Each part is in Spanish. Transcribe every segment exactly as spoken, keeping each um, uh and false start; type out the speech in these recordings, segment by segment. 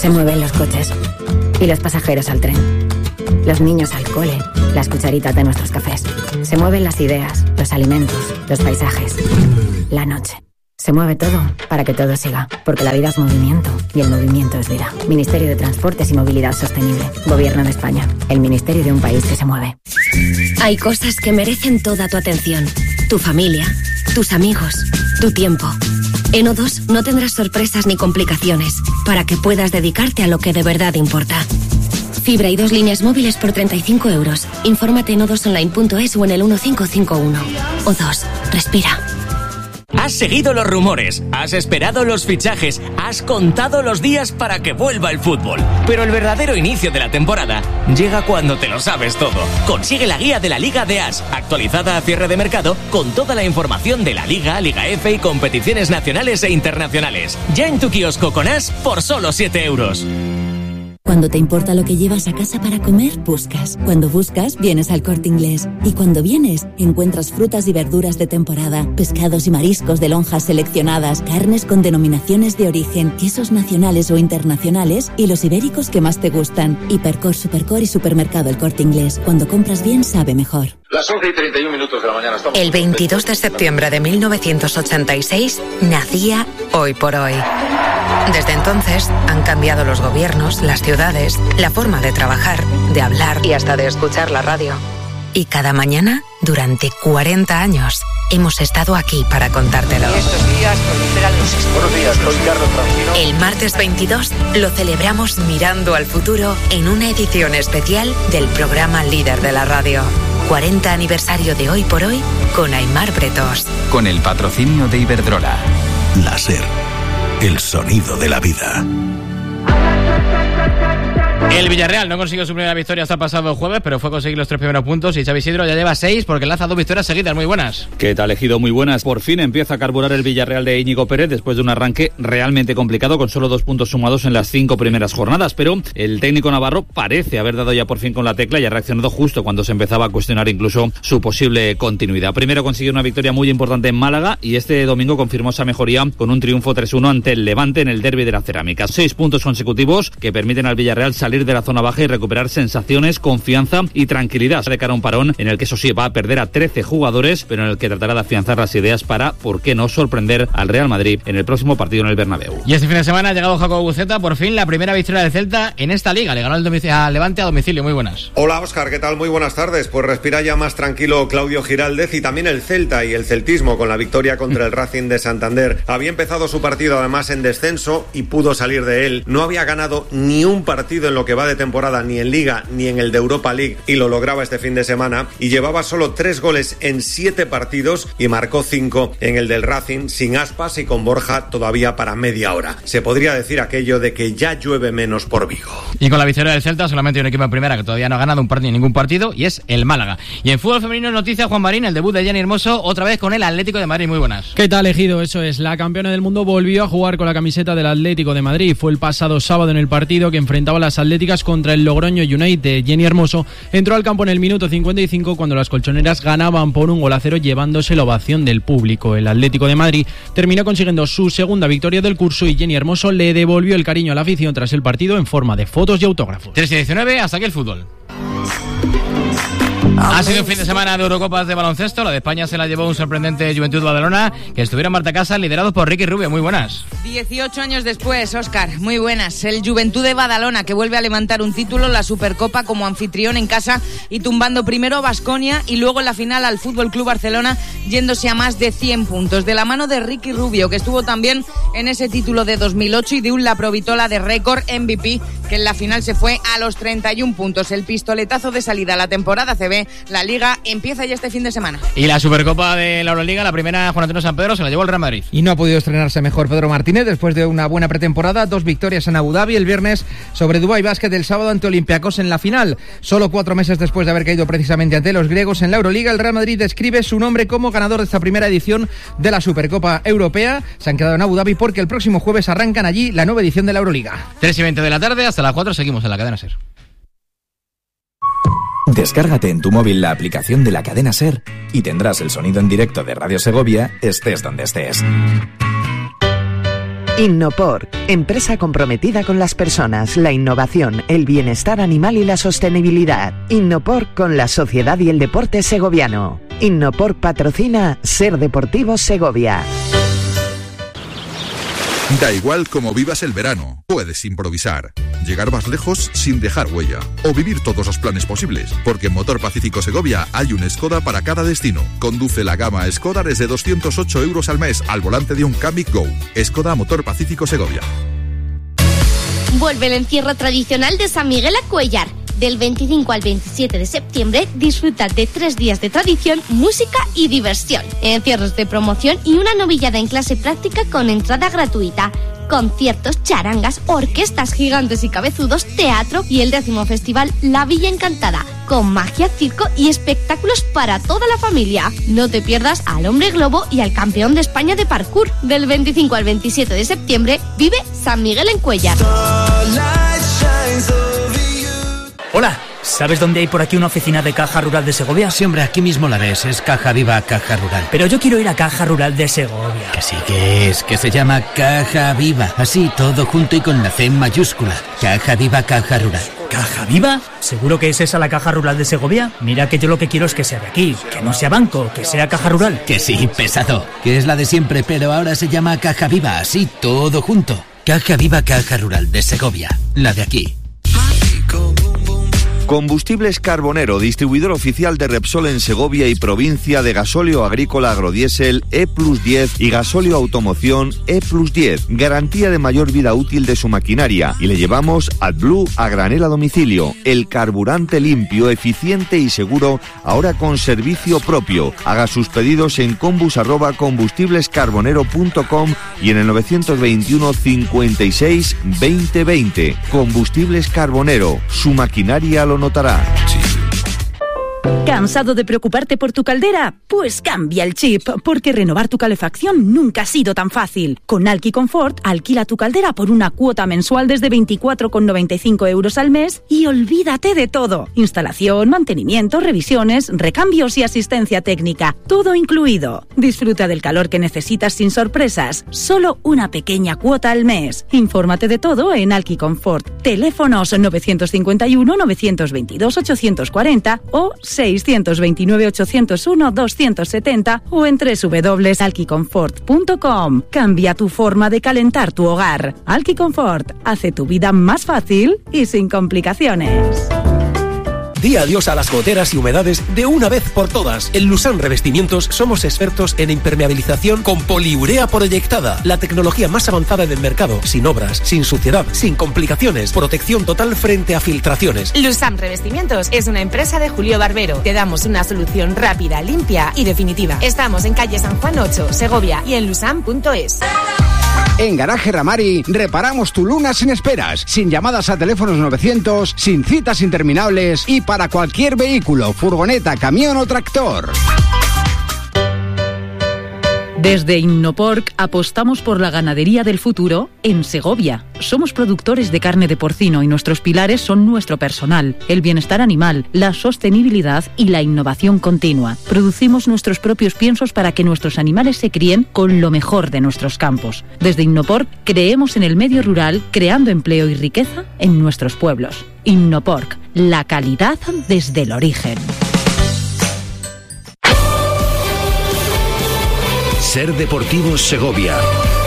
Se mueven los coches y los pasajeros al tren. Los niños al cole, las cucharitas de nuestros cafés. Se mueven las ideas, los alimentos, los paisajes, la noche. Se mueve todo para que todo siga, porque la vida es movimiento y el movimiento es vida. Ministerio de Transportes y Movilidad Sostenible. Gobierno de España. El ministerio de un país que se mueve. Hay cosas que merecen toda tu atención. Tu familia, tus amigos, tu tiempo. En O dos no tendrás sorpresas ni complicaciones para que puedas dedicarte a lo que de verdad importa. Fibra y dos líneas móviles por treinta y cinco euros. Infórmate en o dos online punto es o en el uno cinco cinco uno. O dos. Respira. Has seguido los rumores, has esperado los fichajes, has contado los días para que vuelva el fútbol. Pero el verdadero inicio de la temporada llega cuando te lo sabes todo. Consigue la guía de la Liga de As, actualizada a cierre de mercado, con toda la información de la Liga, Liga F y competiciones nacionales e internacionales. Ya en tu kiosco con As por solo siete euros. Cuando te importa lo que llevas a casa para comer, buscas. Cuando buscas, vienes al Corte Inglés. Y cuando vienes, encuentras frutas y verduras de temporada, pescados y mariscos de lonjas seleccionadas, carnes con denominaciones de origen, quesos nacionales o internacionales y los ibéricos que más te gustan. Hipercor, Supercor y Supermercado El Corte Inglés. Cuando compras bien, sabe mejor. Las once y treinta y un minutos de la mañana. Estamos El veintidós de septiembre de mil novecientos ochenta y seis nacía Hoy por Hoy. Desde entonces han cambiado los gobiernos, las ciudades, la forma de trabajar, de hablar y hasta de escuchar la radio. Y cada mañana, durante cuarenta años, hemos estado aquí para contártelo. Y estos días proliferan los... Buenos días, soy Carlos Tranquilo. El martes veintidós lo celebramos mirando al futuro en una edición especial del programa líder de la radio. cuarenta aniversario de Hoy por Hoy con Aimar Bretos. Con el patrocinio de Iberdrola. La SER. El sonido de la vida. El Villarreal no consiguió su primera victoria hasta el pasado jueves, pero fue conseguir los tres primeros puntos y Xavi Isidro ya lleva seis porque lanza dos victorias seguidas. Muy buenas. ¿Qué tal, Ejido? Muy buenas. Por fin empieza a carburar el Villarreal de Íñigo Pérez después de un arranque realmente complicado con solo dos puntos sumados en las cinco primeras jornadas, pero el técnico navarro parece haber dado ya por fin con la tecla y ha reaccionado justo cuando se empezaba a cuestionar incluso su posible continuidad. Primero consiguió una victoria muy importante en Málaga y este domingo confirmó esa mejoría con un triunfo tres uno ante el Levante en el derbi de la Cerámica. Seis puntos consecutivos que permiten al Villarreal salir de la zona baja y recuperar sensaciones, confianza y tranquilidad de cara a un parón en el que eso sí va a perder a trece jugadores, pero en el que tratará de afianzar las ideas para, por qué no, sorprender al Real Madrid en el próximo partido en el Bernabéu. Y este fin de semana ha llegado Jacobo Buceta, por fin la primera victoria del Celta en esta liga. Le ganó al domic- al Levante a domicilio. Muy buenas. Hola Óscar, ¿qué tal? Muy buenas tardes. Pues respira ya más tranquilo Claudio Giraldez y también el Celta y el celtismo con la victoria contra el Racing de Santander. Había empezado su partido además en descenso y pudo salir de él. No había ganado ni un partido en lo que va de temporada, ni en Liga ni en el de Europa League, y lo lograba este fin de semana, y llevaba solo tres goles en siete partidos y marcó cinco en el del Racing, sin Aspas y con Borja todavía para media hora. Se podría decir aquello de que ya llueve menos por Vigo. Y con la victoria del Celta solamente hay un equipo en primera que todavía no ha ganado un partido, ningún partido, y es el Málaga. Y en fútbol femenino noticia, Juan Marín, el debut de Jenny Hermoso otra vez con el Atlético de Madrid. Muy buenas. ¿Qué tal, Ejido? Eso es, la campeona del mundo volvió a jugar con la camiseta del Atlético de Madrid. Fue el pasado sábado en el partido que enfrentaba a las atléticas contra el Logroño United. Jenny Hermoso entró al campo en el minuto cincuenta y cinco cuando las colchoneras ganaban por un gol a cero, llevándose la ovación del público. El Atlético de Madrid terminó consiguiendo su segunda victoria del curso y Jenny Hermoso le devolvió el cariño a la afición tras el partido en forma de fotos y autógrafos. tres y diecinueve, hasta aquí el fútbol. Ha sido un fin de semana de Eurocopas de baloncesto. La de España se la llevó un sorprendente Juventud Badalona, que estuvieron Marta Casa liderados por Ricky Rubio. Muy buenas. dieciocho años después, Óscar, muy buenas. El Juventud de Badalona, que vuelve a levantar un título, la Supercopa, como anfitrión en casa y tumbando primero a Baskonia y luego en la final al Fútbol Club Barcelona, yéndose a más de cien puntos. De la mano de Ricky Rubio, que estuvo también en ese título de dos mil ocho, y de un La Provitola de récord M V P, que en la final se fue a los treinta y un puntos. El pistoletazo de salida a la temporada C B. La Liga empieza ya este fin de semana. Y la Supercopa de la Euroliga, la primera, Juan Antonio San Pedro, se la llevó el Real Madrid. Y no ha podido estrenarse mejor Pedro Martínez después de una buena pretemporada. Dos victorias en Abu Dhabi el viernes sobre Dubai Basket, el sábado ante Olympiacos en la final. Solo cuatro meses después de haber caído precisamente ante los griegos en la Euroliga, el Real Madrid describe su nombre como ganador de esta primera edición de la Supercopa Europea. Se han quedado en Abu Dhabi porque el próximo jueves arrancan allí la nueva edición de la Euroliga. tres y veinte de la tarde, hasta las cuatro seguimos en la cadena SER. Descárgate en tu móvil la aplicación de la cadena SER y tendrás el sonido en directo de Radio Segovia, estés donde estés. Innopor, empresa comprometida con las personas, la innovación, el bienestar animal y la sostenibilidad. Innopor con la sociedad y el deporte segoviano. Innopor patrocina Ser Deportivo Segovia. Da igual cómo vivas el verano, puedes improvisar, llegar más lejos sin dejar huella o vivir todos los planes posibles, porque en Motor Pacífico Segovia hay un Skoda para cada destino. Conduce la gama Skoda desde doscientos ocho euros al mes al volante de un Kamiq Go. Skoda Motor Pacífico Segovia. Vuelve el encierro tradicional de San Miguel a Cuéllar. Del veinticinco al veintisiete de septiembre disfruta de tres días de tradición, música y diversión. Encierros de promoción y una novillada en clase práctica con entrada gratuita. Conciertos, charangas, orquestas gigantes y cabezudos, teatro y el décimo festival La Villa Encantada, con magia, circo y espectáculos para toda la familia. No te pierdas al Hombre Globo y al campeón de España de parkour. Del veinticinco al veintisiete de septiembre vive San Miguel en Cuéllar. Hola, ¿sabes dónde hay por aquí una oficina de Caja Rural de Segovia? Sí, hombre, aquí mismo la ves, es Caja Viva Caja Rural. Pero yo quiero ir a Caja Rural de Segovia. Que sí que es, que se llama Caja Viva, así todo junto y con la C en mayúscula. Caja Viva Caja Rural. ¿Caja Viva? ¿Seguro que es esa la Caja Rural de Segovia? Mira que yo lo que quiero es que sea de aquí, que no sea banco, que sea Caja Rural. Que sí, pesado, que es la de siempre, pero ahora se llama Caja Viva, así todo junto. Caja Viva Caja Rural de Segovia, la de aquí. Combustibles Carbonero, distribuidor oficial de Repsol en Segovia y provincia, de gasóleo agrícola agrodiesel E plus diez y gasóleo automoción E plus diez. Garantía de mayor vida útil de su maquinaria. Y le llevamos AdBlue a granel a domicilio. El carburante limpio, eficiente y seguro, ahora con servicio propio. Haga sus pedidos en combus arroba combustiblescarbonero punto com y en el novecientos veintiuno cincuenta y seis veinte veinte. Combustibles Carbonero, su maquinaria lo notará. Sí. ¿Cansado de preocuparte por tu caldera? Pues cambia el chip, porque renovar tu calefacción nunca ha sido tan fácil. Con Alki Comfort, alquila tu caldera por una cuota mensual desde veinticuatro con noventa y cinco euros al mes y olvídate de todo. Instalación, mantenimiento, revisiones, recambios y asistencia técnica. Todo incluido. Disfruta del calor que necesitas sin sorpresas. Solo una pequeña cuota al mes. Infórmate de todo en Alki Comfort. Teléfonos novecientos cincuenta y uno, novecientos veintidós, ochocientos cuarenta o seiscientos veintinueve, ochocientos uno, doscientos setenta o en doble u doble u doble u punto alquiconfort punto com. Cambia tu forma de calentar tu hogar. Alki Comfort hace tu vida más fácil y sin complicaciones. Di adiós a las goteras y humedades de una vez por todas. En Lusan Revestimientos somos expertos en impermeabilización con poliurea proyectada, la tecnología más avanzada del mercado, sin obras, sin suciedad, sin complicaciones, protección total frente a filtraciones. Lusan Revestimientos es una empresa de Julio Barbero. Te damos una solución rápida, limpia y definitiva. Estamos en calle San Juan ocho, Segovia, y en lusan punto es. En Garaje Ramari reparamos tu Luna sin esperas, sin llamadas a teléfonos novecientos, sin citas interminables y para cualquier vehículo, furgoneta, camión o tractor. Desde Innoporc apostamos por la ganadería del futuro en Segovia. Somos productores de carne de porcino y nuestros pilares son nuestro personal, el bienestar animal, la sostenibilidad y la innovación continua. Producimos nuestros propios piensos para que nuestros animales se críen con lo mejor de nuestros campos. Desde Innoporc creemos en el medio rural, creando empleo y riqueza en nuestros pueblos. Innoporc, la calidad desde el origen. Ser Deportivo Segovia.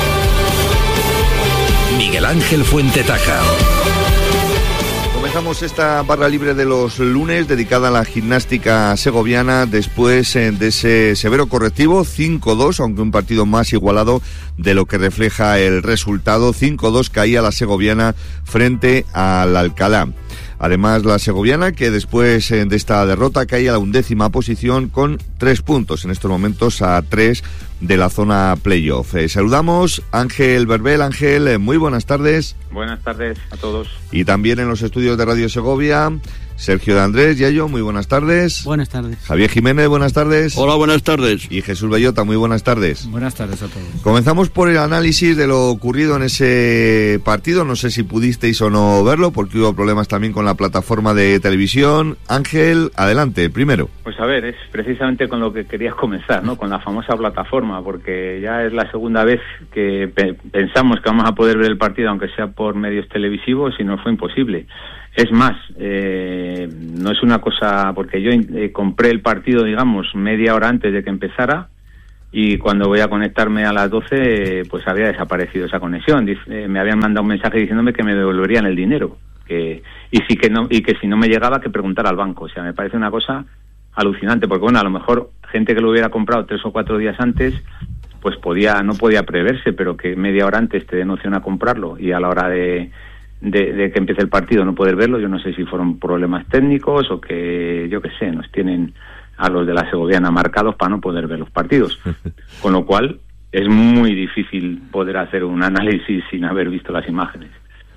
Miguel Ángel Fuentetaja. Comenzamos esta barra libre de los lunes dedicada a la gimnástica segoviana después de ese severo correctivo cinco dos, aunque un partido más igualado de lo que refleja el resultado. cinco dos caía la segoviana frente al Alcalá. Además, la segoviana, que después de esta derrota cae a la undécima posición con tres puntos, en estos momentos a tres de la zona playoff. Eh, saludamos a Ángel Verbel. Ángel, eh, muy buenas tardes. Buenas tardes a todos. Y también en los estudios de Radio Segovia, Sergio de Andrés, Yayo, muy buenas tardes. Buenas tardes. Javier Jiménez, buenas tardes. Hola, buenas tardes. Y Jesús Bellota, muy buenas tardes. Buenas tardes a todos. Comenzamos por el análisis de lo ocurrido en ese partido. No sé si pudisteis o no verlo, porque hubo problemas también con la plataforma de televisión. Ángel, adelante, primero. Pues a ver, es precisamente con lo que querías comenzar, ¿no? Con la famosa plataforma, porque ya es la segunda vez que pe- pensamos que vamos a poder ver el partido, aunque sea por medios televisivos, y nos fue imposible. Es más, eh, no es una cosa, porque yo eh, compré el partido, digamos, media hora antes de que empezara, y cuando voy a conectarme a las doce, pues había desaparecido esa conexión. Dice, eh, me habían mandado un mensaje diciéndome que me devolverían el dinero, que y sí que no y que si no me llegaba que preguntara al banco. O sea, me parece una cosa alucinante, porque bueno, a lo mejor gente que lo hubiera comprado tres o cuatro días antes, pues podía no podía preverse, pero que media hora antes te den opción a comprarlo y a la hora de, de, de que empiece el partido no poder verlo, yo no sé si fueron problemas técnicos o que, yo qué sé, nos tienen a los de la Segoviana marcados para no poder ver los partidos. Con lo cual es muy difícil poder hacer un análisis sin haber visto las imágenes.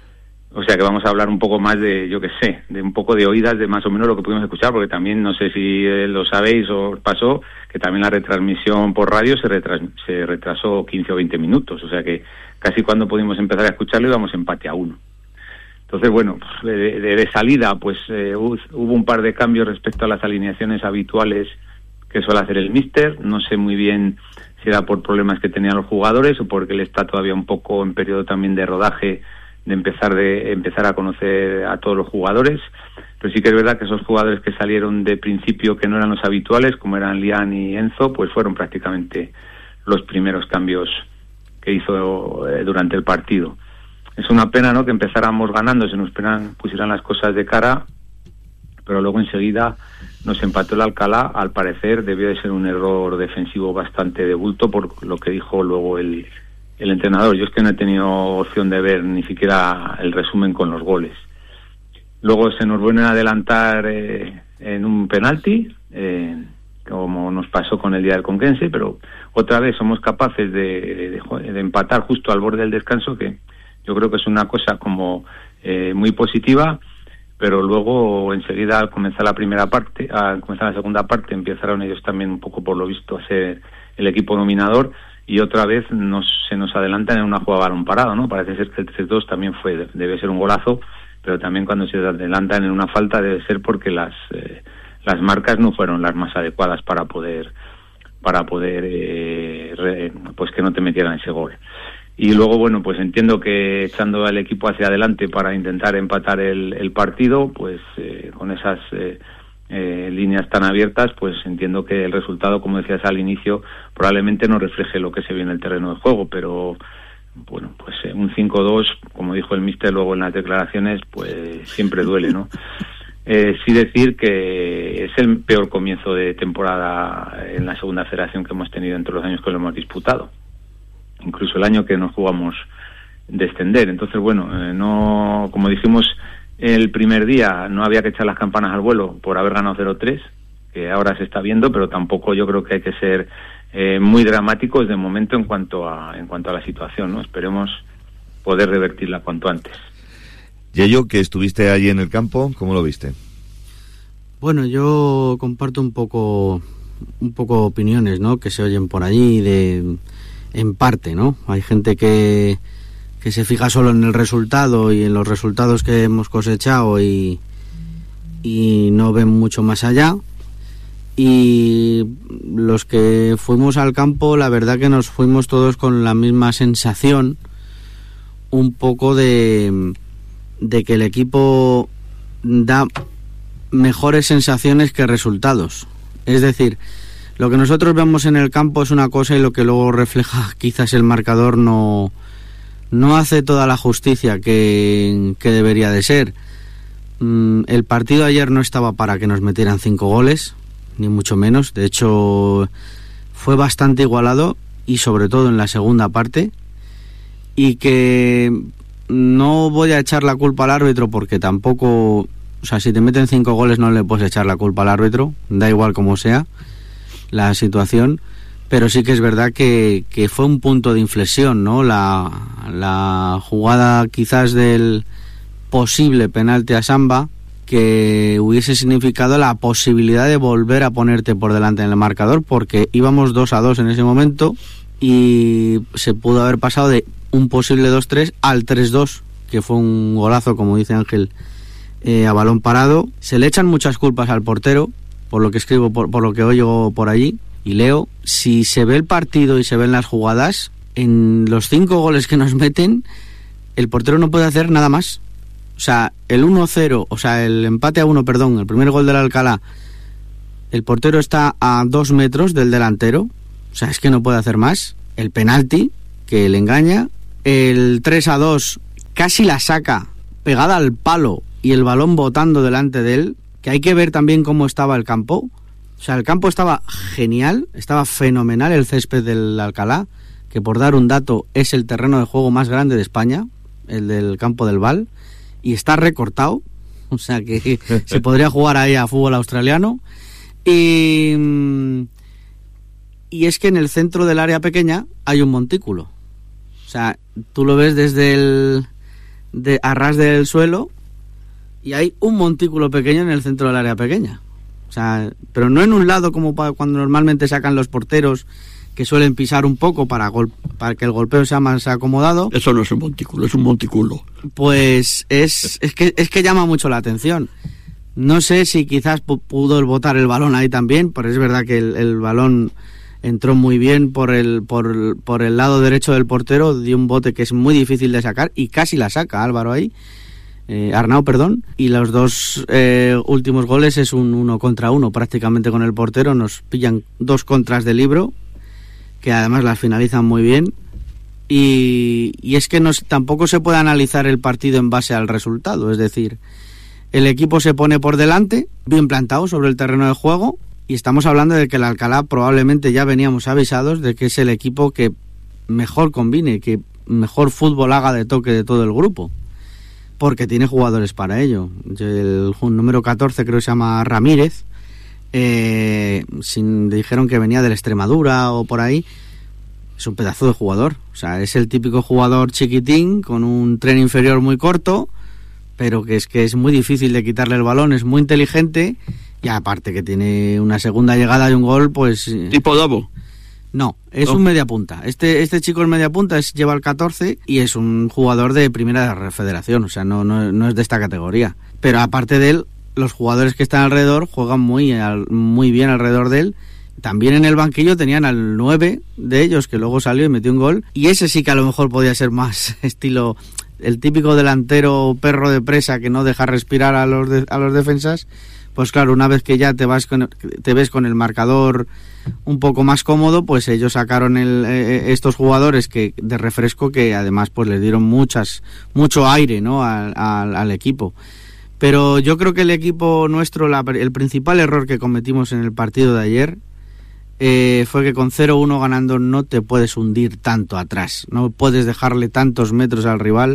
O sea que vamos a hablar un poco más de, yo qué sé, de un poco de oídas de más o menos lo que pudimos escuchar, porque también, no sé si eh, lo sabéis o os pasó, que también la retransmisión por radio se, retras, se retrasó quince o veinte minutos, o sea que casi cuando pudimos empezar a escucharlo íbamos empate a uno. Entonces, bueno, de, de, de salida, pues eh, hubo un par de cambios respecto a las alineaciones habituales que suele hacer el míster. No sé muy bien si era por problemas que tenían los jugadores o porque él está todavía un poco en periodo también de rodaje, de empezar de empezar a conocer a todos los jugadores, pero sí que es verdad que esos jugadores que salieron de principio que no eran los habituales, como eran Lian y Enzo, pues fueron prácticamente los primeros cambios que hizo eh, durante el partido. Es una pena, ¿no?, que empezáramos ganando, se nos esperan, pusieran las cosas de cara, pero luego enseguida nos empató el Alcalá. Al parecer debió de ser un error defensivo bastante de bulto, por lo que dijo luego el el entrenador. Yo es que no he tenido opción de ver ni siquiera el resumen con los goles. Luego se nos vuelven a adelantar eh, en un penalti, eh, como nos pasó con el día del Conquense, pero otra vez somos capaces de, de, de empatar justo al borde del descanso, que yo creo que es una cosa como eh, muy positiva, pero luego enseguida al comenzar la primera parte, al comenzar la segunda parte, empezaron ellos también un poco por lo visto a ser el equipo dominador, y otra vez nos, se nos adelantan en una jugada balón parado, ¿no? Parece ser que el tres dos también fue, debe ser un golazo, pero también cuando se adelantan en una falta debe ser porque las eh, las marcas no fueron las más adecuadas para poder para poder eh, re, pues que no te metieran ese gol. Y luego, bueno, pues entiendo que echando al equipo hacia adelante para intentar empatar el, el partido, pues eh, con esas eh, Eh, líneas tan abiertas, pues entiendo que el resultado, como decías al inicio, probablemente no refleje lo que se ve en el terreno de juego, pero bueno, pues eh, un cinco dos, como dijo el míster luego en las declaraciones, pues siempre duele, ¿no? Eh, sí decir que es el peor comienzo de temporada en la segunda federación que hemos tenido entre los años que lo hemos disputado, incluso el año que nos jugamos descender. Entonces, bueno, eh, no, como dijimos el primer día, no había que echar las campanas al vuelo por haber ganado cero tres, que ahora se está viendo, pero tampoco yo creo que hay que ser eh, muy dramáticos de momento en cuanto a en cuanto a la situación, ¿no? Esperemos poder revertirla cuanto antes. Yayo, que estuviste allí en el campo, ¿cómo lo viste? Bueno, yo comparto un poco un poco opiniones, ¿no?, que se oyen por allí de en parte, ¿no? Hay gente que que se fija solo en el resultado y en los resultados que hemos cosechado y, y no ven mucho más allá. Y los que fuimos al campo, la verdad que nos fuimos todos con la misma sensación, un poco de, de que el equipo da mejores sensaciones que resultados. Es decir, lo que nosotros vemos en el campo es una cosa y lo que luego refleja quizás el marcador no... no hace toda la justicia que, que debería de ser. Mm, el partido ayer no estaba para que nos metieran cinco goles, ni mucho menos. De hecho, fue bastante igualado, y sobre todo en la segunda parte. Y que no voy a echar la culpa al árbitro, porque tampoco... O sea, si te meten cinco goles no le puedes echar la culpa al árbitro, da igual como sea la situación. Pero sí que es verdad que, que fue un punto de inflexión, ¿no? La, la jugada quizás del posible penalti a Samba, que hubiese significado la posibilidad de volver a ponerte por delante en el marcador, porque íbamos dos a dos en ese momento y se pudo haber pasado de un posible dos tres al tres dos, que fue un golazo, como dice Ángel, eh, a balón parado. Se le echan muchas culpas al portero, por lo que escribo, por, por lo que oigo por allí y leo, si se ve el partido y se ven las jugadas, en los cinco goles que nos meten, el portero no puede hacer nada más. O sea, el uno cero, o sea, el empate a uno, perdón, el primer gol del Alcalá, el portero está a dos metros del delantero, o sea, es que no puede hacer más. El penalti, que le engaña, el tres a dos, casi la saca, pegada al palo y el balón botando delante de él, que hay que ver también cómo estaba el campo. O sea, el campo estaba genial, estaba fenomenal el césped del Alcalá, que por dar un dato es el terreno de juego más grande de España, el del campo del Val, y está recortado, o sea que se podría jugar ahí a fútbol australiano. Y, y es que en el centro del área pequeña hay un montículo. O sea, tú lo ves desde el de, a ras del suelo y hay un montículo pequeño en el centro del área pequeña. O sea, pero no en un lado como para cuando normalmente sacan los porteros, que suelen pisar un poco para, gol- para que el golpeo sea más acomodado. Eso no es un montículo, es un montículo. Pues es, es, que, es que llama mucho la atención. No sé si quizás pu- pudo botar el balón ahí también, pero es verdad que el, el balón entró muy bien por el, por, por el lado derecho del portero, dio un bote que es muy difícil de sacar y casi la saca Álvaro ahí. Eh, Arnau, perdón, y los dos eh, últimos goles es un uno contra uno prácticamente con el portero, nos pillan dos contras de libro, que además las finalizan muy bien, y, y es que no, tampoco se puede analizar el partido en base al resultado, es decir, el equipo se pone por delante, bien plantado sobre el terreno de juego, y estamos hablando de que el Alcalá probablemente ya veníamos avisados de que es el equipo que mejor combine, que mejor fútbol haga de toque de todo el grupo, porque tiene jugadores para ello. El número catorce creo que se llama Ramírez, eh, sin, dijeron que venía del Extremadura o por ahí, es un pedazo de jugador, o sea, es el típico jugador chiquitín con un tren inferior muy corto, pero que es que es muy difícil de quitarle el balón, es muy inteligente y aparte que tiene una segunda llegada y un gol, pues... ¿Tipo Davo? No, es ¿No? un media punta. Este este chico es media punta, es, lleva el catorce y es un jugador de primera federación, o sea, no, no, no es de esta categoría. Pero aparte de él, los jugadores que están alrededor juegan muy, al, muy bien alrededor de él. También en el banquillo tenían al nueve de ellos, que luego salió y metió un gol. Y ese sí que a lo mejor podía ser más estilo... el típico delantero perro de presa que no deja respirar a los de, a los defensas. Pues claro, una vez que ya te vas con, te ves con el marcador un poco más cómodo, pues ellos sacaron el, eh, estos jugadores que de refresco, que además pues les dieron muchas mucho aire, ¿no?, al, al, al equipo. Pero yo creo que el equipo nuestro, la, el principal error que cometimos en el partido de ayer eh, fue que con cero uno ganando no te puedes hundir tanto atrás, no puedes dejarle tantos metros al rival.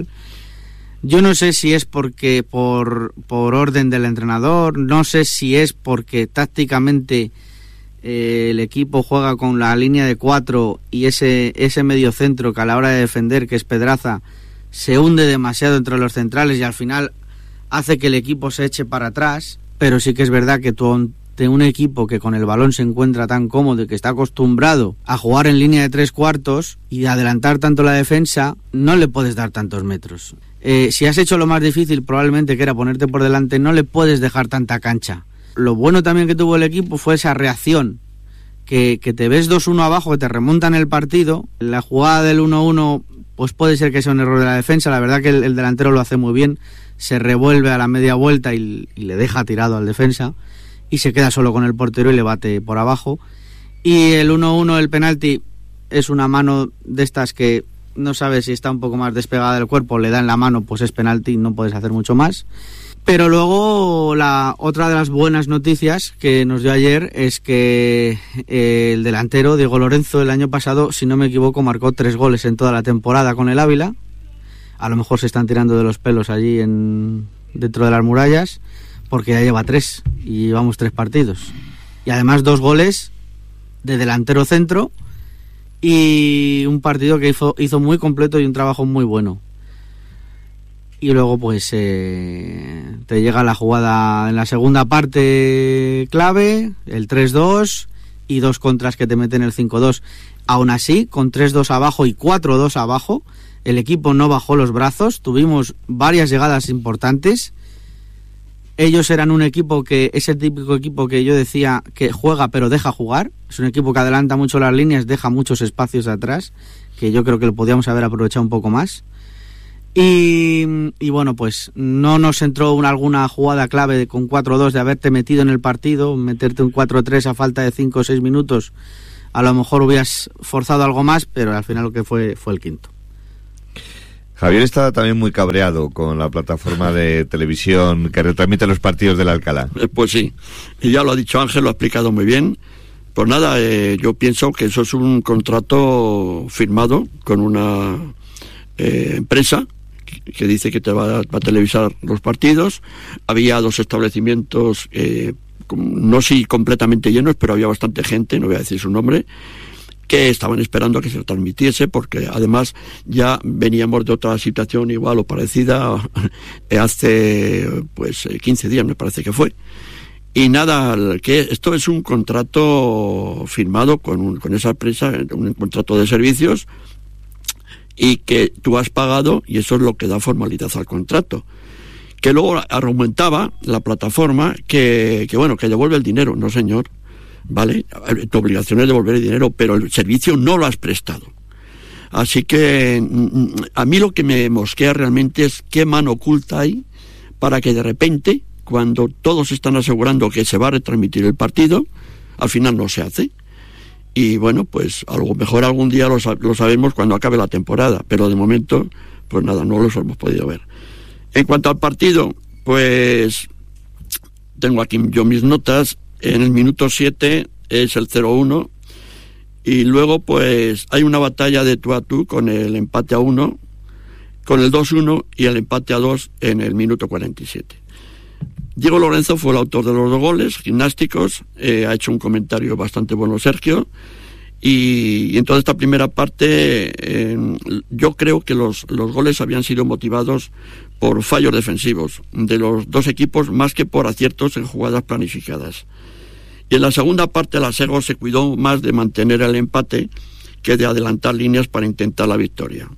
Yo no sé si es porque por, por orden del entrenador, no sé si es porque tácticamente eh, el equipo juega con la línea de cuatro y ese, ese medio centro que a la hora de defender, que es Pedraza, se hunde demasiado entre los centrales y al final hace que el equipo se eche para atrás. Pero sí que es verdad que tú ante un equipo que con el balón se encuentra tan cómodo y que está acostumbrado a jugar en línea de tres cuartos y adelantar tanto la defensa, no le puedes dar tantos metros. Eh, si has hecho lo más difícil, probablemente que era ponerte por delante, no le puedes dejar tanta cancha. Lo bueno también que tuvo el equipo fue esa reacción, que, que te ves dos uno abajo, que te remontan el partido. La jugada del uno uno pues puede ser que sea un error de la defensa, la verdad que el, el delantero lo hace muy bien, se revuelve a la media vuelta y, y le deja tirado al defensa y se queda solo con el portero y le bate por abajo. Y el uno uno, el penalti, es una mano de estas que no sabes si está un poco más despegada del cuerpo, le da en la mano, pues es penalti, no puedes hacer mucho más. Pero luego la otra de las buenas noticias que nos dio ayer es que eh, el delantero Diego Lorenzo el año pasado, si no me equivoco, marcó tres goles en toda la temporada con el Ávila. A lo mejor se están tirando de los pelos allí en dentro de las murallas, porque ya lleva tres y llevamos tres partidos. Y además dos goles de delantero centro y un partido que hizo, hizo muy completo y un trabajo muy bueno. Y luego pues eh, te llega la jugada en la segunda parte clave, el tres dos y dos contras que te meten el cinco dos. Aún así, con tres dos abajo y cuatro dos abajo, el equipo no bajó los brazos, tuvimos varias llegadas importantes ellos eran un equipo que, ese típico equipo que yo decía que juega pero deja jugar, es un equipo que adelanta mucho las líneas, deja muchos espacios atrás, que yo creo que lo podíamos haber aprovechado un poco más. Y, y bueno, pues no nos entró una, alguna jugada clave con cuatro dos de haberte metido en el partido, meterte un cuatro tres a falta de cinco o seis minutos, a lo mejor hubieras forzado algo más, pero al final lo que fue fue el quinto. Javier está también muy cabreado con la plataforma de televisión que retransmite los partidos del Alcalá. Eh, pues sí, y ya lo ha dicho Ángel, lo ha explicado muy bien. Pues nada, eh, yo pienso que eso es un contrato firmado con una eh, empresa que, que dice que te va a, va a televisar los partidos. Había dos establecimientos, eh, no sí completamente llenos, pero había bastante gente, no voy a decir su nombre, que estaban esperando a que se transmitiese, porque además ya veníamos de otra situación igual o parecida hace pues quince días me parece que fue. Y nada, que esto es un contrato firmado con, un, con esa empresa, un contrato de servicios, y que tú has pagado, y eso es lo que da formalidad al contrato. Que luego argumentaba la plataforma que, que bueno, que devuelve el dinero. No, señor. Vale, tu obligación es devolver el dinero, pero el servicio no lo has prestado. Así que a mí lo que me mosquea realmente es qué mano oculta hay para que de repente, cuando todos están asegurando que se va a retransmitir el partido, al final no se hace. Y bueno, pues a lo mejor algún día lo, lo sabemos cuando acabe la temporada, pero de momento, pues nada, no los hemos podido ver. En cuanto al partido, pues tengo aquí yo mis notas. En el minuto siete es el cero uno y luego pues hay una batalla de tú a tú con el empate a uno, con el dos uno y el empate a dos en el minuto cuarenta y siete. Diego Lorenzo fue el autor de los dos goles gimnásticos, eh, ha hecho un comentario bastante bueno Sergio, y, y en toda esta primera parte eh, yo creo que los, los goles habían sido motivados por fallos defensivos de los dos equipos más que por aciertos en jugadas planificadas. Y en la segunda parte la Sego se cuidó más de mantener el empate que de adelantar líneas para intentar la victoria.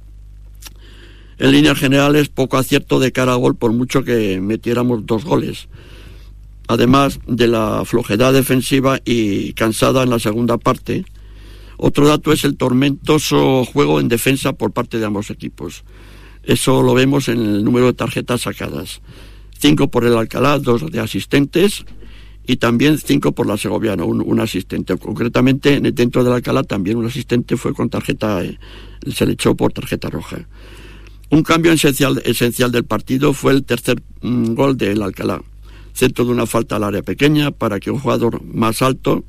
En líneas generales, poco acierto de cara a gol por mucho que metiéramos dos goles. Además de la flojedad defensiva y cansada en la segunda parte. Otro dato es el tormentoso juego en defensa por parte de ambos equipos. Eso lo vemos en el número de tarjetas sacadas. Cinco por el Alcalá, dos de asistentes, y también cinco por la Segoviana, un, un asistente. Concretamente, dentro del Alcalá también un asistente fue con tarjeta, eh, se le echó por tarjeta roja. Un cambio esencial, esencial del partido fue el tercer mm, gol del Alcalá. Centro de una falta al área pequeña para que un jugador más alto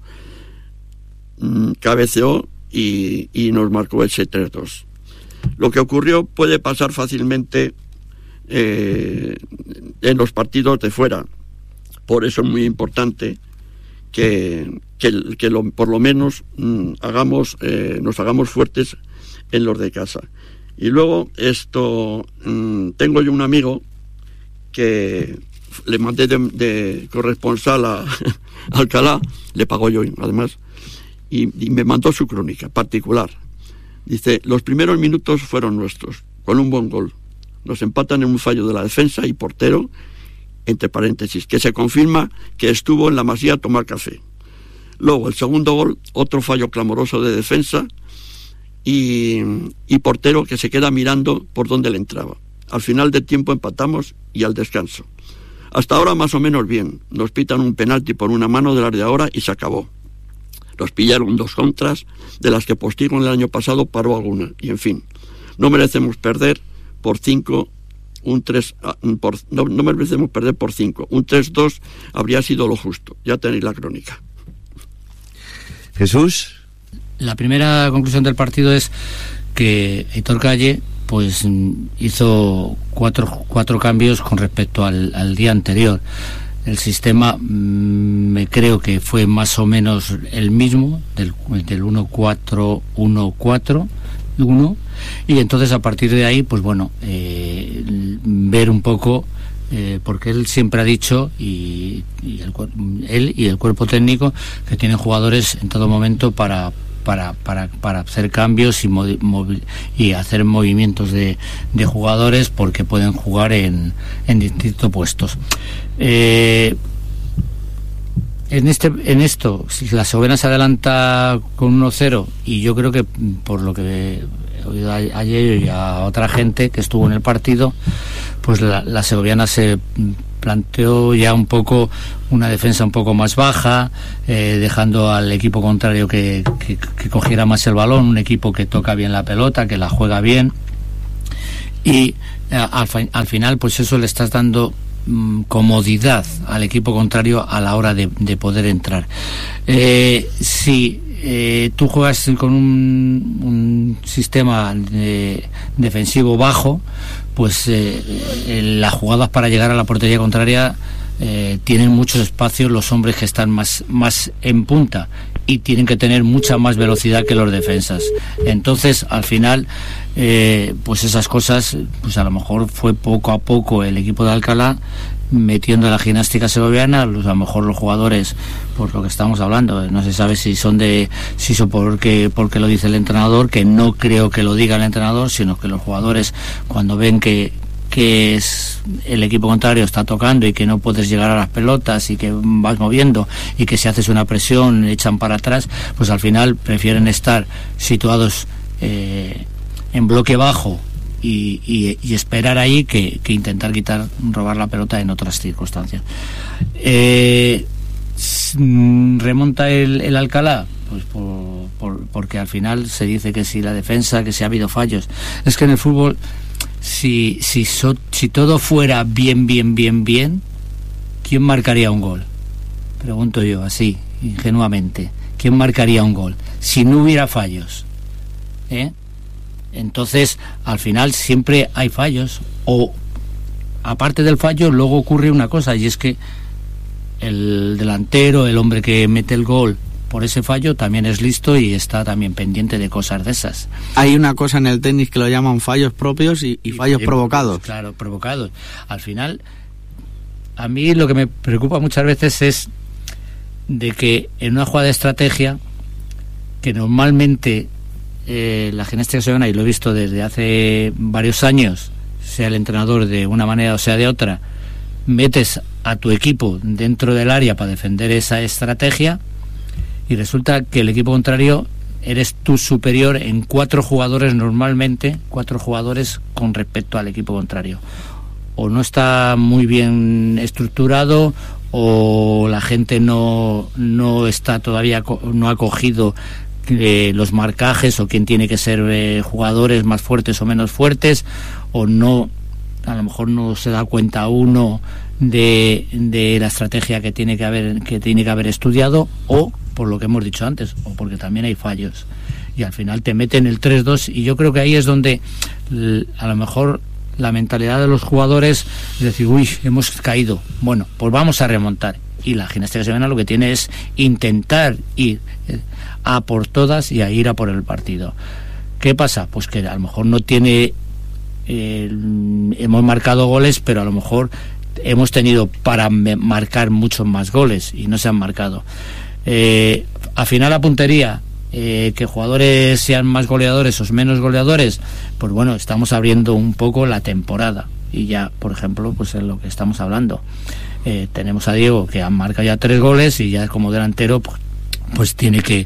mm, cabeceó y, y nos marcó ese tres dos. Lo que ocurrió puede pasar fácilmente eh, en los partidos de fuera. Por eso es muy importante que, que, que lo, por lo menos mm, hagamos, eh, nos hagamos fuertes en los de casa. Y luego esto, mmm, tengo yo un amigo que le mandé de, de corresponsal a, a Alcalá, le pagó yo además, y, y me mandó su crónica particular. Dice, los primeros minutos fueron nuestros, con un buen gol. Nos empatan en un fallo de la defensa y portero, entre paréntesis, que se confirma que estuvo en la Masía a tomar café. Luego, el segundo gol, otro fallo clamoroso de defensa y, y portero que se queda mirando por dónde le entraba. Al final del tiempo empatamos y al descanso. Hasta ahora más o menos bien. Nos pitan un penalti por una mano de las de ahora y se acabó. Nos pillaron dos contras, de las que Postigo el año pasado paró alguna. Y en fin, no merecemos perder por cinco, un tres, por, no, no merecemos perder por cinco. Un tres dos habría sido lo justo. Ya tenéis la crónica. Jesús. La primera conclusión del partido es que Aitor Calle pues hizo cuatro, cuatro cambios con respecto al, al día anterior. El sistema mmm, me creo que fue más o menos el mismo, del, del uno cuatro uno cuatro uno, y entonces a partir de ahí, pues bueno, eh, ver un poco, eh, porque él siempre ha dicho, y, y el, él y el cuerpo técnico, que tienen jugadores en todo momento para para, para, para hacer cambios y, movi- y hacer movimientos de, de jugadores, porque pueden jugar en, en distintos puestos. Eh, en este en esto, si la Segoviana se adelanta con uno cero, y yo creo que por lo que he oído ayer y a otra gente que estuvo en el partido, pues la, la Segoviana se planteó ya un poco una defensa un poco más baja, eh, dejando al equipo contrario que, que, que cogiera más el balón, un equipo que toca bien la pelota, que la juega bien, y eh, al, al final pues eso le estás dando mm, comodidad al equipo contrario a la hora de, de poder entrar. Eh, si eh, tú juegas con un, un sistema de, defensivo bajo, pues eh, eh, las jugadas para llegar a la portería contraria eh, tienen muchos espacios los hombres que están más, más en punta, y tienen que tener mucha más velocidad que los defensas. Entonces, al final, eh, pues esas cosas, pues a lo mejor fue poco a poco el equipo de Alcalá metiendo a la gimnástica segoviana, pues a lo mejor los jugadores, por lo que estamos hablando, no se sabe si son de, si son porque, porque lo dice el entrenador, que no creo que lo diga el entrenador, sino que los jugadores, cuando ven que que es el equipo contrario está tocando y que no puedes llegar a las pelotas y que vas moviendo y que si haces una presión echan para atrás, pues al final prefieren estar situados eh, en bloque bajo y, y, y esperar ahí que, que intentar quitar, robar la pelota en otras circunstancias. Eh, ¿Remonta el, el Alcalá? Pues por, por, porque al final se dice que si la defensa, que si ha habido fallos. Es que en el fútbol, si si, so, si todo fuera bien, bien, bien, bien, ¿quién marcaría un gol? Pregunto yo, así, ingenuamente. ¿Quién marcaría un gol? Si no hubiera fallos, ¿eh? Entonces, al final siempre hay fallos, o aparte del fallo, luego ocurre una cosa, y es que el delantero, el hombre que mete el gol por ese fallo, también es listo y está también pendiente de cosas de esas. Hay una cosa en el tenis que lo llaman fallos propios y, y fallos y, provocados. Claro, provocados. Al final, a mí lo que me preocupa muchas veces es de que en una jugada de estrategia, que normalmente eh, la gimnástica segoviana, y lo he visto desde hace varios años, sea el entrenador de una manera o sea de otra, metes a tu equipo dentro del área para defender esa estrategia, y resulta que el equipo contrario eres tú superior en cuatro jugadores normalmente, cuatro jugadores con respecto al equipo contrario. O no está muy bien estructurado, o la gente no, no está todavía, no ha cogido eh, los marcajes, o quién tiene que ser eh, jugadores más fuertes o menos fuertes, o no, a lo mejor no se da cuenta uno de, de la estrategia que tiene que haber, que tiene que haber estudiado, o por lo que hemos dicho antes, o porque también hay fallos, y al final te meten el tres dos, y yo creo que ahí es donde a lo mejor la mentalidad de los jugadores es decir, uy, hemos caído, bueno, pues vamos a remontar, y la gimnástica segoviana lo que tiene es intentar ir a por todas y a ir a por el partido. ¿Qué pasa? Pues que a lo mejor no tiene eh, hemos marcado goles, pero a lo mejor hemos tenido para marcar muchos más goles y no se han marcado. Eh, afinar la puntería, eh, que jugadores sean más goleadores o menos goleadores, pues bueno, estamos abriendo un poco la temporada, y ya, por ejemplo, pues es lo que estamos hablando. Eh, tenemos a Diego, que ha marcado ya tres goles, y ya como delantero pues, pues tiene que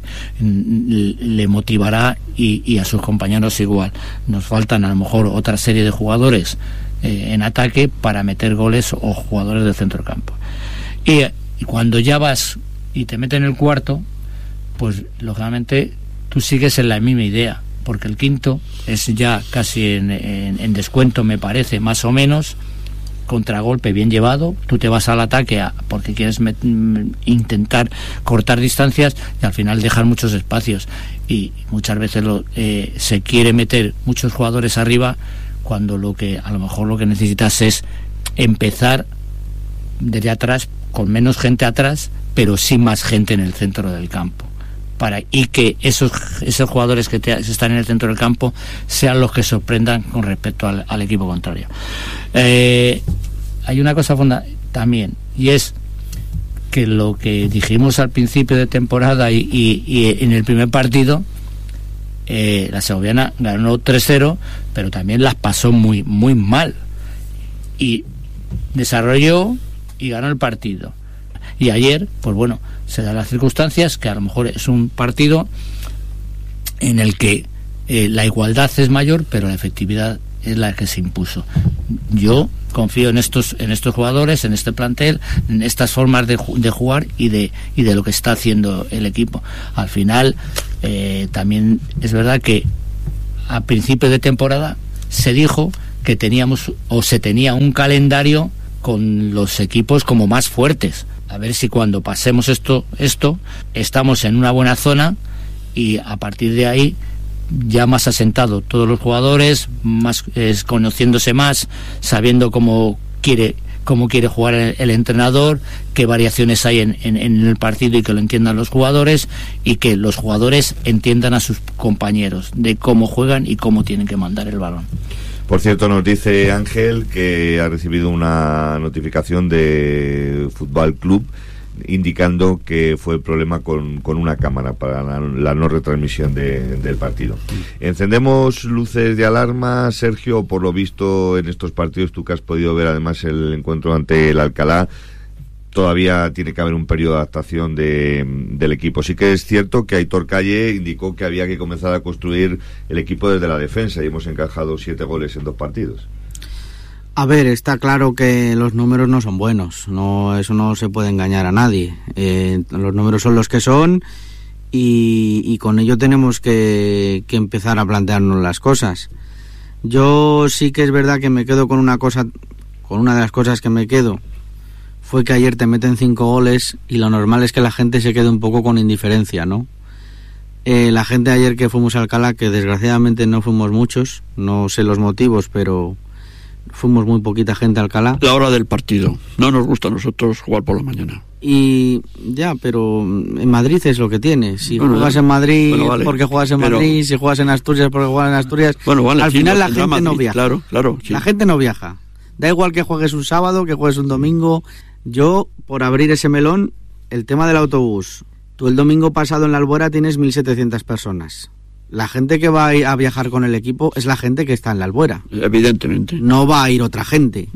le motivará, y, y a sus compañeros igual. Nos faltan a lo mejor otra serie de jugadores eh, en ataque para meter goles, o jugadores del centro del campo, y, y cuando ya vas y te meten en el cuarto, pues lógicamente tú sigues en la misma idea, porque el quinto es ya casi en, en, en descuento, me parece, más o menos, contragolpe bien llevado, tú te vas al ataque a, porque quieres met, intentar cortar distancias, y al final dejar muchos espacios, y muchas veces lo, eh, se quiere meter muchos jugadores arriba, cuando lo que a lo mejor lo que necesitas es empezar desde atrás, con menos gente atrás, pero sí más gente en el centro del campo, para y que esos esos jugadores que te, están en el centro del campo sean los que sorprendan con respecto al, al equipo contrario. Eh, hay una cosa fonda también, y es que lo que dijimos al principio de temporada y, y, y en el primer partido, eh, la segoviana ganó tres cero, pero también las pasó muy, muy mal. Y desarrolló y ganó el partido. Y ayer, pues bueno, se dan las circunstancias que a lo mejor es un partido en el que eh, la igualdad es mayor, pero la efectividad es la que se impuso. Yo confío en estos en estos jugadores, en este plantel, en estas formas de, de jugar y de y de lo que está haciendo el equipo. Al final, eh, también es verdad que a principio de temporada se dijo que teníamos o se tenía un calendario con los equipos como más fuertes. A ver si cuando pasemos esto esto estamos en una buena zona y a partir de ahí ya más asentado todos los jugadores, más eh, conociéndose más, sabiendo cómo quiere cómo quiere jugar el, el entrenador, qué variaciones hay en, en, en el partido y que lo entiendan los jugadores y que los jugadores entiendan a sus compañeros de cómo juegan y cómo tienen que mandar el balón. Por cierto, nos dice Ángel que ha recibido una notificación de Fútbol Club indicando que fue el problema con, con una cámara para la, la no retransmisión de, del partido. Encendemos luces de alarma, Sergio, por lo visto en estos partidos, tú que has podido ver además el encuentro ante el Alcalá, todavía tiene que haber un periodo de adaptación de, del equipo. Sí que es cierto que Aitor Calle indicó que había que comenzar a construir el equipo desde la defensa y hemos encajado siete goles en dos partidos. A ver, está claro que los números no son buenos, no, eso no se puede engañar a nadie. Eh, los números son los que son y, y con ello tenemos que, que empezar a plantearnos las cosas. Yo sí que es verdad que me quedo con una cosa, con una de las cosas que me quedo, fue que ayer te meten cinco goles y lo normal es que la gente se quede un poco con indiferencia, ¿no? Eh, la gente ayer que fuimos a Alcalá, que desgraciadamente no fuimos muchos, no sé los motivos, pero fuimos muy poquita gente a Alcalá. La hora del partido. No nos gusta a nosotros jugar por la mañana. Y ya, pero en Madrid es lo que tiene. Si bueno, juegas en Madrid, bueno, vale, porque juegas en pero, Madrid, si juegas en Asturias, porque juegas en Asturias. Bueno, vale, al sí, final no, la gente Madrid, no viaja. Claro, claro. Sí. La gente no viaja. Da igual que juegues un sábado, que juegues un domingo. Yo, por abrir ese melón, el tema del autobús. Tú el domingo pasado en la Albuera tienes mil setecientas personas. La gente que va a viajar con el equipo es la gente que está en la Albuera. Evidentemente. No va a ir otra gente.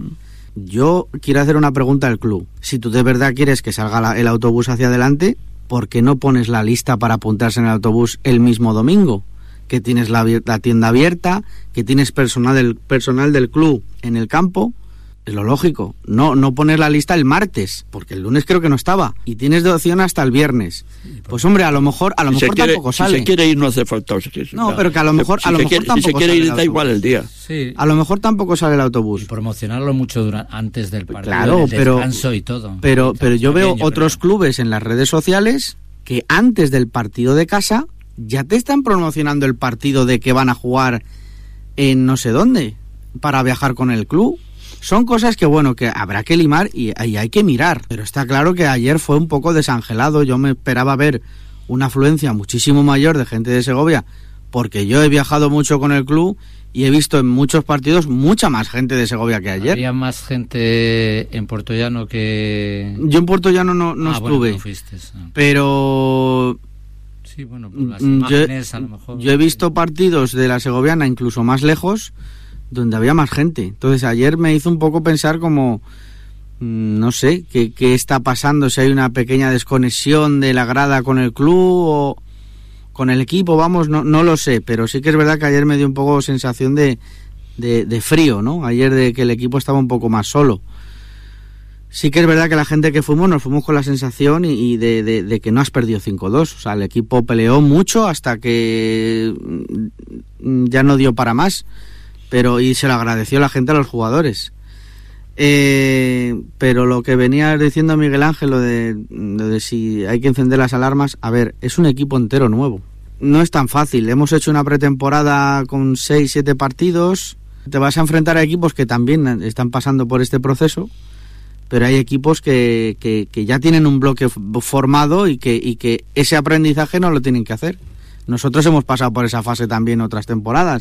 Yo quiero hacer una pregunta al club. Si tú de verdad quieres que salga la, el autobús hacia adelante, ¿por qué no pones la lista para apuntarse en el autobús el mismo domingo? Que tienes la, la tienda abierta, que tienes personal del, personal del club en el campo. Es lo lógico. No, no poner la lista el martes, porque el lunes creo que no estaba. Y tienes de opción hasta el viernes. Pues hombre, a lo mejor, a lo si mejor quiere, tampoco sale. Si se quiere ir no hace falta. O sea, que, no, pero que a lo mejor, si a lo mejor quiere, tampoco si se quiere sale ir da igual el día. Sí. A lo mejor tampoco sale el autobús. Y promocionarlo mucho durante, antes del partido, claro, el pero, descanso y todo. Pero, pero yo veo pequeño, otros pero... clubes en las redes sociales que antes del partido de casa ya te están promocionando el partido de que van a jugar en no sé dónde para viajar con el club. Son cosas que, bueno, que habrá que limar y, y hay que mirar. Pero está claro que ayer fue un poco desangelado. Yo me esperaba ver una afluencia muchísimo mayor de gente de Segovia, porque yo he viajado mucho con el club y he visto en muchos partidos mucha más gente de Segovia que ayer. ¿Había más gente en Puerto Llano que...? Yo en Puerto Llano no, no ah, estuve. Bueno, no fuiste, no. Pero... Sí, bueno, por las imágenes, yo, a lo mejor... yo he visto partidos de la segoviana incluso más lejos, donde había más gente. Entonces ayer me hizo un poco pensar como, no sé, qué, qué está pasando, si hay una pequeña desconexión de la grada con el club o con el equipo, vamos, no, no lo sé, pero sí que es verdad que ayer me dio un poco sensación de, de, de frío, ¿no? Ayer de que el equipo estaba un poco más solo. Sí que es verdad que la gente que fuimos, nos fuimos con la sensación y, y de, de, de que no has perdido cinco dos. O sea, el equipo peleó mucho hasta que ya no dio para más. Pero y se lo agradeció la gente a los jugadores. Eh, pero lo que venía diciendo Miguel Ángel, lo de, lo de si hay que encender las alarmas, a ver, es un equipo entero nuevo. No es tan fácil. Hemos hecho una pretemporada con seis, siete partidos. Te vas a enfrentar a equipos que también están pasando por este proceso, pero hay equipos que, que, que ya tienen un bloque formado y que, y que ese aprendizaje no lo tienen que hacer. Nosotros hemos pasado por esa fase también otras temporadas.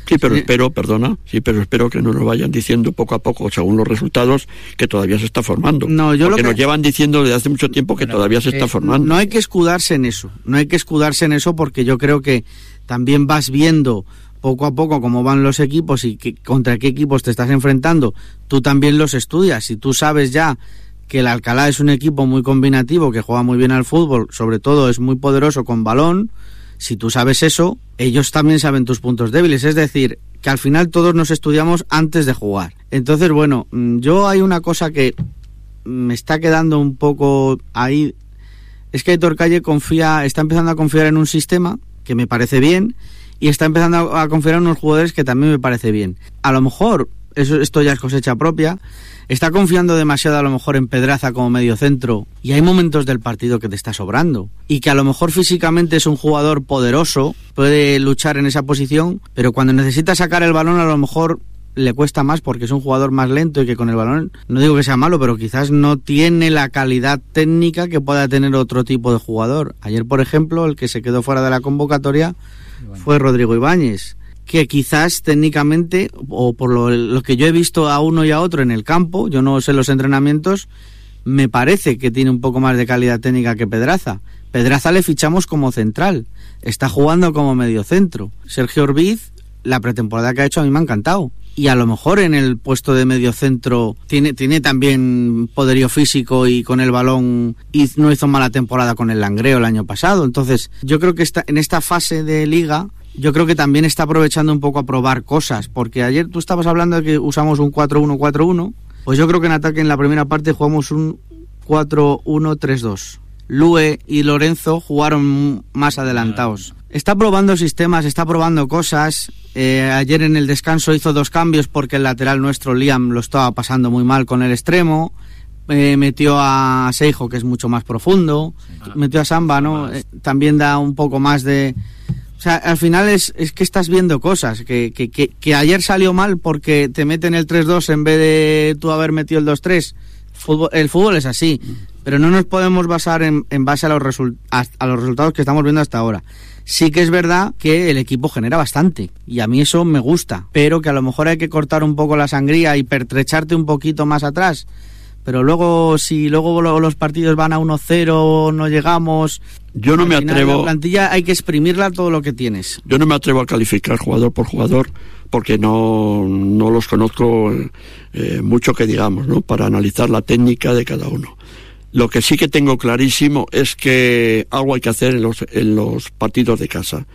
Sí, pero espero, perdona, sí, pero espero que no nos vayan diciendo poco a poco, según los resultados, que todavía se está formando. No, yo Porque lo que... nos llevan diciendo desde hace mucho tiempo que no, todavía se eh, está formando. No hay que escudarse en eso, no hay que escudarse en eso porque yo creo que también vas viendo poco a poco cómo van los equipos y que, contra qué equipos te estás enfrentando. Tú también los estudias y tú sabes ya que el Alcalá es un equipo muy combinativo, que juega muy bien al fútbol, sobre todo es muy poderoso con balón. Si tú sabes eso, ellos también saben tus puntos débiles, es decir, que al final todos nos estudiamos antes de jugar. Entonces, bueno, yo hay una cosa que me está quedando un poco ahí, es que Aitor Calle confía, está empezando a confiar en un sistema que me parece bien y está empezando a confiar en unos jugadores que también me parece bien. A lo mejor, eso, esto ya es cosecha propia, está confiando demasiado a lo mejor en Pedraza como medio centro y hay momentos del partido que te está sobrando y que a lo mejor físicamente es un jugador poderoso, puede luchar en esa posición, pero cuando necesita sacar el balón a lo mejor le cuesta más porque es un jugador más lento y que con el balón, no digo que sea malo, pero quizás no tiene la calidad técnica que pueda tener otro tipo de jugador. Ayer, por ejemplo, el que se quedó fuera de la convocatoria fue Rodrigo Ibáñez, que quizás técnicamente, o por lo, lo que yo he visto a uno y a otro en el campo, yo no sé los entrenamientos, me parece que tiene un poco más de calidad técnica que Pedraza. Pedraza le fichamos como central, está jugando como mediocentro. Sergio Orbiz, la pretemporada que ha hecho a mí me ha encantado. Y a lo mejor en el puesto de mediocentro tiene, tiene también poderío físico y con el balón y no hizo mala temporada con el Langreo el año pasado. Entonces yo creo que está, en esta fase de liga, yo creo que también está aprovechando un poco a probar cosas, porque ayer tú estabas hablando de que usamos un cuatro uno cuatro uno, pues yo creo que en ataque en la primera parte jugamos un cuatro uno tres dos. Lue y Lorenzo jugaron más adelantados. Está probando sistemas, está probando cosas. Eh, ayer en el descanso hizo dos cambios porque el lateral nuestro, Liam, lo estaba pasando muy mal con el extremo. Eh, metió a Seijo, que es mucho más profundo. Metió a Samba, ¿no? Eh, también da un poco más de... O sea, al final es, es que estás viendo cosas, que, que, que, que ayer salió mal porque te meten el tres dos en vez de tú haber metido el dos tres. Fútbol, el fútbol es así, pero no nos podemos basar en, en base a los, result, a, a los resultados que estamos viendo hasta ahora. Sí que es verdad que el equipo genera bastante, y a mí eso me gusta, pero que a lo mejor hay que cortar un poco la sangría y pertrecharte un poquito más atrás. Pero luego, si luego los partidos van a uno cero, no llegamos... Yo no me atrevo... La plantilla hay que exprimirla todo lo que tienes. Yo no me atrevo a calificar jugador por jugador, porque no, no los conozco eh, mucho que digamos, ¿no? Para analizar la técnica de cada uno. Lo que sí que tengo clarísimo es que algo hay que hacer en los, en los partidos de casa.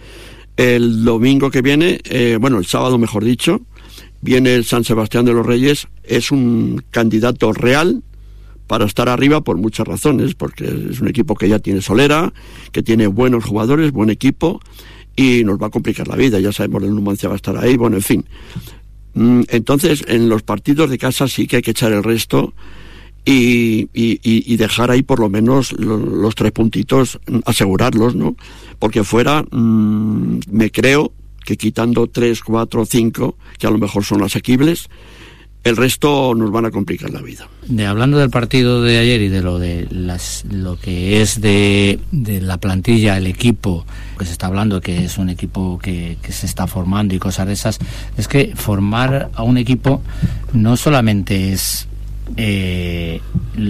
El domingo que viene, eh, bueno, el sábado mejor dicho, viene el San Sebastián de los Reyes, es un candidato real para estar arriba por muchas razones, porque es un equipo que ya tiene solera, que tiene buenos jugadores, buen equipo, y nos va a complicar la vida. Ya sabemos, el Numancia va a estar ahí, bueno, en fin. Entonces, en los partidos de casa sí que hay que echar el resto y, y, y dejar ahí por lo menos los, los tres puntitos, asegurarlos, ¿no? Porque fuera, mmm, me creo que quitando tres, cuatro, cinco, que a lo mejor son asequibles, el resto nos van a complicar la vida. De, hablando del partido de ayer y de lo de las, lo que es de, de la plantilla, el equipo, que se está hablando que es un equipo que, que se está formando y cosas de esas, es que formar a un equipo no solamente es eh,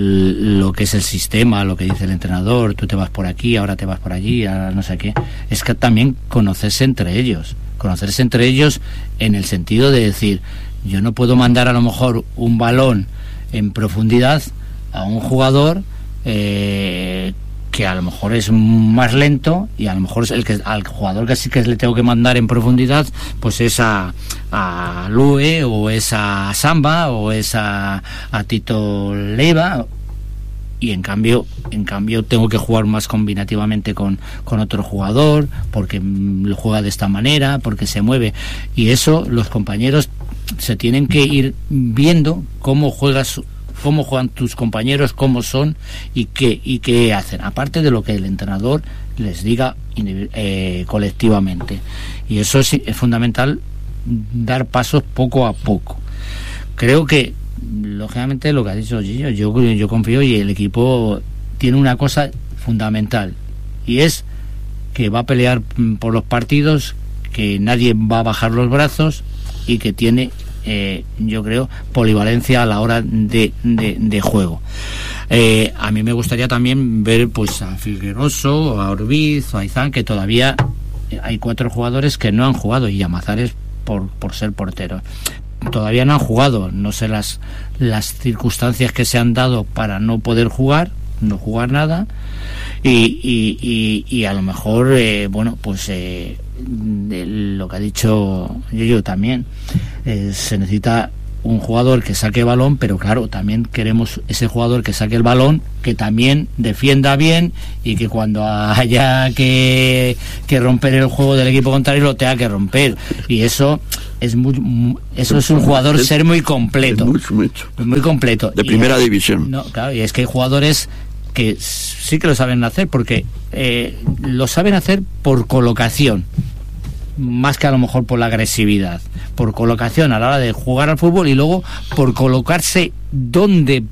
lo que es el sistema, lo que dice el entrenador, tú te vas por aquí, ahora te vas por allí, ahora no sé qué, es que también conocerse entre ellos, conocerse entre ellos en el sentido de decir, yo no puedo mandar a lo mejor un balón en profundidad a un jugador eh, que a lo mejor es más lento, y a lo mejor es el que al jugador que sí que le tengo que mandar en profundidad pues es a, a Lue, o es a Samba, o es a, a Tito Leiva, y en cambio en cambio tengo que jugar más combinativamente con, con otro jugador porque lo juega de esta manera, porque se mueve, y eso los compañeros se tienen que ir viendo cómo juegas, cómo juegan tus compañeros, cómo son y qué y qué hacen, aparte de lo que el entrenador les diga eh, colectivamente. Y eso es, es fundamental, dar pasos poco a poco. Creo que lógicamente lo que ha dicho Gillo, yo, yo confío, y el equipo tiene una cosa fundamental, y es que va a pelear por los partidos, que nadie va a bajar los brazos y que tiene, eh, yo creo, polivalencia a la hora de, de, de juego. Eh, a mí me gustaría también ver pues a Figueroso, a Orbiz, a Izán, que todavía hay cuatro jugadores que no han jugado, y Llamazares por, por ser portero. Todavía no han jugado, no sé las, las circunstancias que se han dado para no poder jugar, no jugar nada, y, y, y, y a lo mejor, eh, bueno, pues eh, lo que ha dicho yo, yo también, eh, se necesita un jugador que saque balón, pero claro, también queremos ese jugador que saque el balón, que también defienda bien y que cuando haya que, que romper el juego del equipo contrario lo tenga que romper. Y eso es muy, eso es un jugador es, ser muy completo, es mucho, mucho. muy completo. De primera y, división. No, claro, y es que hay jugadores que sí que lo saben hacer, porque eh, lo saben hacer por colocación, más que a lo mejor por la agresividad, por colocación a la hora de jugar al fútbol, y luego por colocarse donde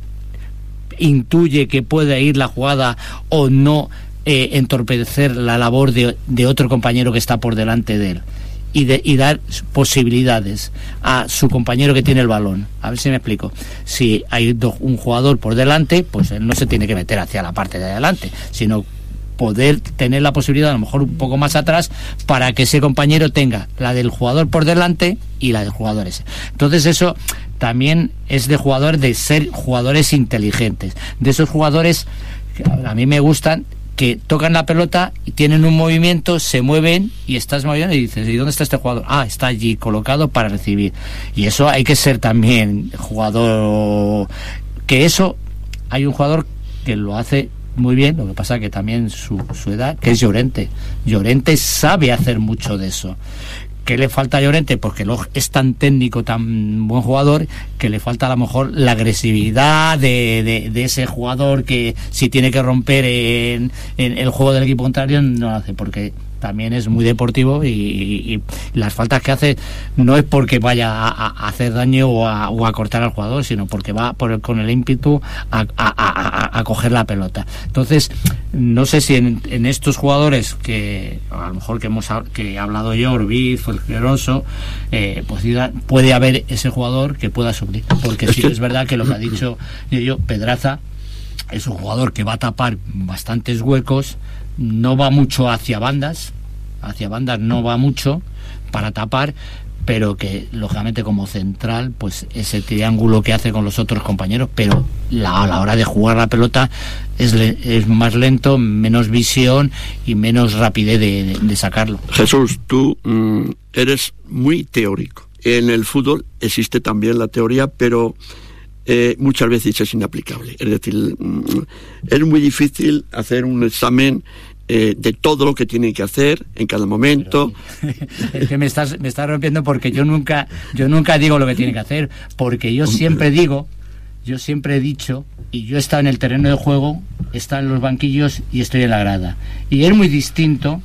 intuye que puede ir la jugada o no eh, entorpecer la labor de, de otro compañero que está por delante de él, y, de, y dar posibilidades a su compañero que tiene el balón. A ver si me explico. Si hay do, un jugador por delante, pues él no se tiene que meter hacia la parte de adelante, sino poder tener la posibilidad, a lo mejor un poco más atrás, para que ese compañero tenga la del jugador por delante y la del jugador ese. Entonces eso también es de jugador, de ser jugadores inteligentes, de esos jugadores que a mí me gustan, que tocan la pelota y tienen un movimiento, se mueven y estás moviendo y dices, ¿y dónde está este jugador? Ah, está allí colocado para recibir. Y eso hay que ser también jugador, que eso hay un jugador que lo hace muy bien, lo que pasa que también su, su edad, que es Llorente. Llorente sabe hacer mucho de eso. ¿Qué le falta a Llorente? Porque lo, es tan técnico, tan buen jugador, que le falta a lo mejor la agresividad de, de, de ese jugador que si tiene que romper en, en el juego del equipo contrario no lo hace, porque también es muy deportivo y, y, y las faltas que hace no es porque vaya a, a hacer daño o a, o a cortar al jugador, sino porque va por el, con el ímpetu a, a, a, a coger la pelota. Entonces, no sé si en, en estos jugadores que a lo mejor que hemos que he hablado yo, Orbiz, Figueroso, eh, pues puede haber ese jugador que pueda suplir, porque sí es verdad que lo que ha dicho yo, Pedraza es un jugador que va a tapar bastantes huecos. No va mucho hacia bandas, hacia bandas no va mucho para tapar, pero que lógicamente como central, pues ese triángulo que hace con los otros compañeros, pero la, a la hora de jugar la pelota es, le, es más lento, menos visión y menos rapidez de, de, de sacarlo. Jesús, tú mmm, eres muy teórico. En el fútbol existe también la teoría, pero eh, muchas veces es inaplicable. Es decir, mmm, es muy difícil hacer un examen Eh, de todo lo que tienen que hacer en cada momento. Pero, es que me estás me estás rompiendo, porque yo nunca yo nunca digo lo que tienen que hacer, porque yo siempre digo, yo siempre he dicho, y yo he estado en el terreno de juego, he estado en los banquillos y estoy en la grada, y es muy distinto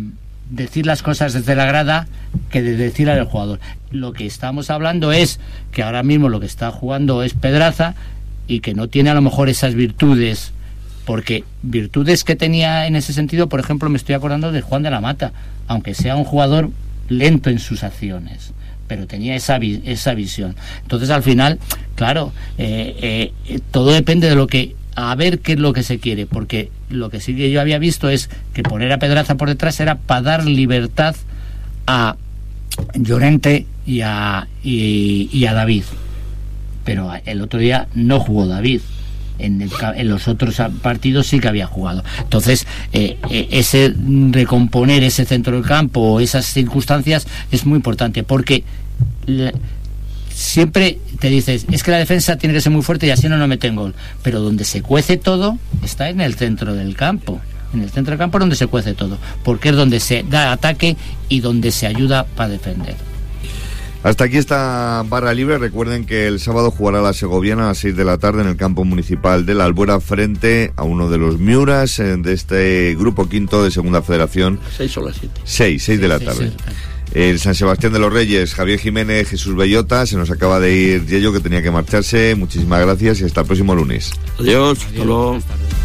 decir las cosas desde la grada que de decir al jugador. Lo que estamos hablando es que ahora mismo lo que está jugando es Pedraza, y que no tiene a lo mejor esas virtudes, porque virtudes que tenía en ese sentido, por ejemplo, me estoy acordando de Juan de la Mata, aunque sea un jugador lento en sus acciones, pero tenía esa, vi- esa visión. Entonces, al final, claro, eh, eh, todo depende de lo que, a ver qué es lo que se quiere, porque lo que sí que yo había visto es que poner a Pedraza por detrás era para dar libertad a Llorente y a, y, y a David, pero el otro día no jugó David. En, el, en los otros partidos sí que había jugado. Entonces, eh, eh, ese recomponer ese centro del campo, esas circunstancias, es muy importante, porque le, siempre te dices, es que la defensa tiene que ser muy fuerte y así no nos meten gol. Pero donde se cuece todo está en el centro del campo. En el centro del campo es donde se cuece todo, porque es donde se da ataque y donde se ayuda para defender. Hasta aquí esta barra libre. Recuerden que el sábado jugará la segoviana a las seis de la tarde en el campo municipal de la Albuera frente a uno de los Miuras de este grupo quinto de Segunda Federación. seis o las siete. seis, seis de la tarde. El San Sebastián de los Reyes, Javier Jiménez, Jesús Bellota. Se nos acaba de ir Yello, que tenía que marcharse. Muchísimas gracias y hasta el próximo lunes. Adiós, hasta luego.